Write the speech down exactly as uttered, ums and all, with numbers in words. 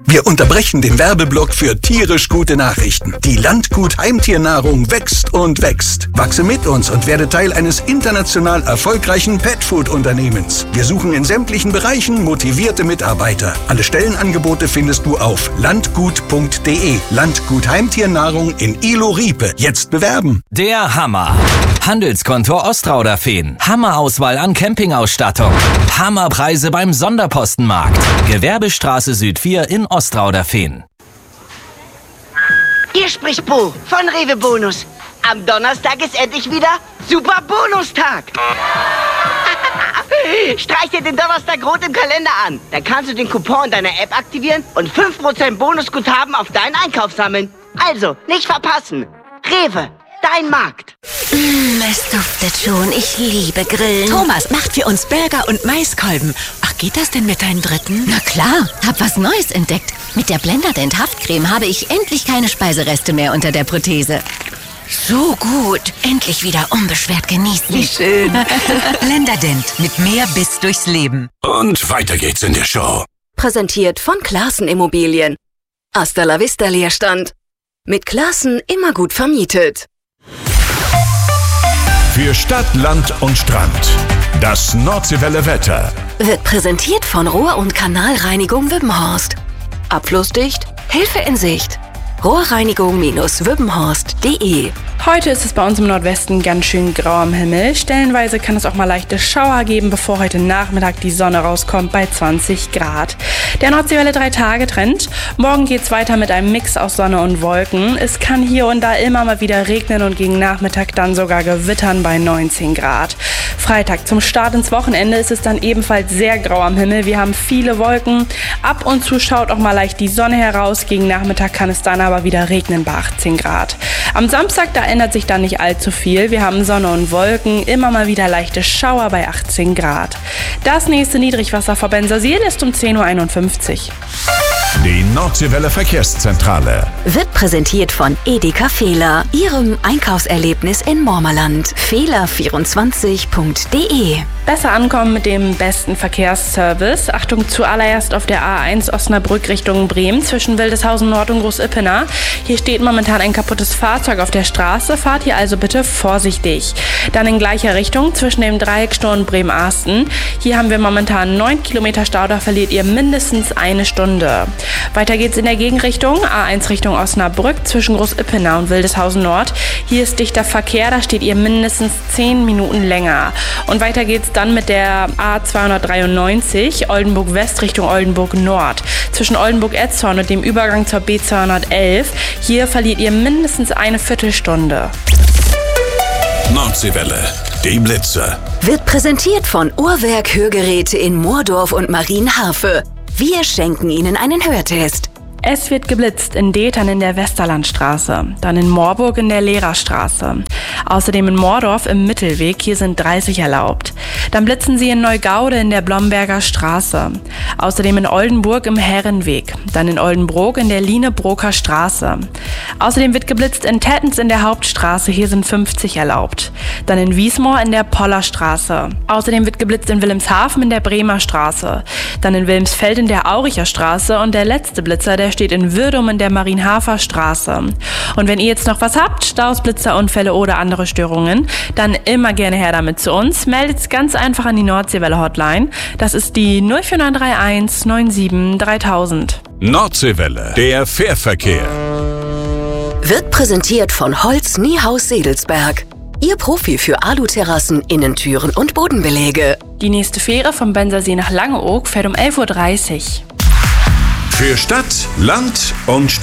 Wir unterbrechen den Werbeblock für tierisch gute Nachrichten. Die Landgut Heimtiernahrung wächst und wächst. Wachse mit uns und werde Teil eines international erfolgreichen Petfood-Unternehmens. Wir suchen in sämtlichen Bereichen motivierte Mitarbeiter. Alle Stellenangebote findest du auf landgut punkt de. Landgut Heimtiernahrung in Ilo-Riepe. Jetzt bewerben. Der Hammer. Handelskonto Ostrauderfehn. Hammerauswahl an Campingausstattung. Hammerpreise beim Sonderpostenmarkt. Gewerbestraße Süd vier in Ostrauderfehn. Hier spricht Bo von Rewe Bonus. Am Donnerstag ist endlich wieder Super Bonustag. Streich dir den Donnerstag rot im Kalender an. Dann kannst du den Coupon in deiner App aktivieren und fünf Prozent Bonusguthaben auf deinen Einkauf sammeln. Also, nicht verpassen. Rewe, dein Markt. Mm, es duftet schon. Ich liebe Grillen. Thomas macht für uns Burger und Maiskolben. Ach, geht das denn mit deinem dritten? Na klar, hab was Neues entdeckt. Mit der Blenderdent Haftcreme habe ich endlich keine Speisereste mehr unter der Prothese. So gut. Endlich wieder unbeschwert genießen. Wie schön. Blenderdent mit mehr Biss durchs Leben. Und weiter geht's in der Show. Präsentiert von Classen Immobilien. Hasta la vista Leerstand. Mit Classen immer gut vermietet. Für Stadt, Land und Strand. Das Nordseewelle Wetter. Wird präsentiert von Rohr- und Kanalreinigung Wippenhorst. Abflussdicht, Hilfe in Sicht. Rohrreinigung-Wippenhorst punkt de. Heute ist es bei uns im Nordwesten ganz schön grau am Himmel. Stellenweise kann es auch mal leichte Schauer geben, bevor heute Nachmittag die Sonne rauskommt bei zwanzig Grad. Der Nordseewelle drei Tage Trend. Morgen geht's weiter mit einem Mix aus Sonne und Wolken. Es kann hier und da immer mal wieder regnen und gegen Nachmittag dann sogar gewittern bei neunzehn Grad. Freitag zum Start ins Wochenende ist es dann ebenfalls sehr grau am Himmel. Wir haben viele Wolken. Ab und zu schaut auch mal leicht die Sonne heraus. Gegen Nachmittag kann es dann aber wieder regnen bei achtzehn Grad. Am Samstag, da ändert sich dann nicht allzu viel. Wir haben Sonne und Wolken, immer mal wieder leichte Schauer bei achtzehn Grad. Das nächste Niedrigwasser vor Bensersiel ist um zehn Uhr einundfünfzig. Die Nordseewelle Verkehrszentrale Wird präsentiert von Edeka Fehler, Ihrem Einkaufserlebnis in Mormerland. Fehler vierundzwanzig punkt de. Besser ankommen mit dem besten Verkehrsservice. Achtung, zuallererst auf der A eins Osnabrück Richtung Bremen zwischen Wildeshausen Nord und Großippenau. Hier steht momentan ein kaputtes Fahrzeug auf der Straße. Fahrt hier also bitte vorsichtig. Dann in gleicher Richtung zwischen dem Dreieckstor und Bremen-Arsten. Hier haben wir momentan neun Kilometer Stau, da verliert ihr mindestens eine Stunde. Weiter geht's in der Gegenrichtung. A eins Richtung Osnabrück zwischen Großippenau und Wildeshausen Nord. Hier ist dichter Verkehr, da steht ihr mindestens zehn Minuten länger. Und weiter geht's dann mit der A zweihundertdreiundneunzig Oldenburg West Richtung Oldenburg Nord. Zwischen Oldenburg-Etzhorn und dem Übergang zur B zweihundertelf. Hier verliert ihr mindestens eine Viertelstunde. Nordseewelle, die Blitze. Wird präsentiert von Uhrwerk Hörgeräte in Moordorf und Marienharfe. Wir schenken Ihnen einen Hörtest. Es wird geblitzt in Detern in der Westerlandstraße, dann in Moorburg in der Lehrerstraße. Außerdem in Moordorf im Mittelweg, hier sind dreißig erlaubt. Dann blitzen sie in Neugaude in der Blomberger Straße. Außerdem in Oldenburg im Herrenweg, dann in Oldenbrook in der Lienebroker Straße. Außerdem wird geblitzt in Tettens in der Hauptstraße, hier sind fünfzig erlaubt. Dann in Wiesmoor in der Pollerstraße. Außerdem wird geblitzt in Wilhelmshaven in der Bremer Straße. Dann in Wilmsfeld in der Auricher Straße und der letzte Blitzer, der steht in Würdum in der Marienhafer Straße. Und wenn ihr jetzt noch was habt, Staus, Blitzer, Unfälle oder andere Störungen, dann immer gerne her damit zu uns. Meldet's ganz einfach an die Nordseewelle Hotline. Das ist die null vier neun drei eins neun sieben dreitausend. Nordseewelle, der Fährverkehr. Wird präsentiert von Holz Niehaus Sedelsberg. Ihr Profi für Aluterrassen, Innentüren und Bodenbeläge. Die nächste Fähre vom Bensersee nach Langeoog fährt um elf Uhr dreißig. Für Stadt, Land und